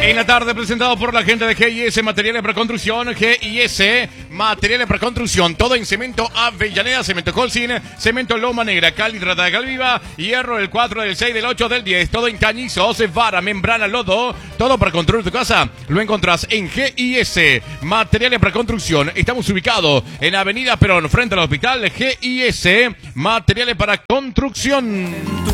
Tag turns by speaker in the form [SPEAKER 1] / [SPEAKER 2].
[SPEAKER 1] En la tarde presentado por la gente de GIS Materiales para Construcción. GIS Materiales para Construcción. Todo en cemento Avellaneda, cemento Colsin, cemento Loma Negra, cal hidratada de Calviva, hierro del 4, del 6, del 8, del 10. Todo en cañizos, vara, membrana, lodo. Todo para construir tu casa. Lo encontrás en GIS Materiales para Construcción. Estamos ubicados en Avenida Perón, frente al hospital. GIS Materiales para Construcción.